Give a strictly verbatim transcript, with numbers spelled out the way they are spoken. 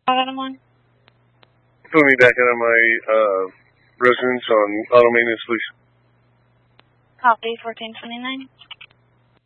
Bottom one. Put me back out of my uh, residence on auto maintenance, please. Copy fourteen twenty-nine.